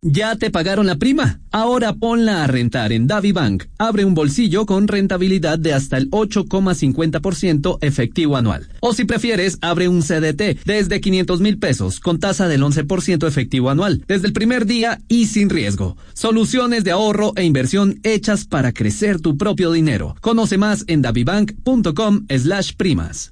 ¿Ya te pagaron la prima? Ahora ponla a rentar en DaviBank. Abre un bolsillo con rentabilidad de hasta el 8,50% efectivo anual. O si prefieres, abre un CDT desde 500,000 pesos con tasa del 11% efectivo anual, desde el primer día y sin riesgo. Soluciones de ahorro e inversión hechas para crecer tu propio dinero. Conoce más en davibank.com/primas.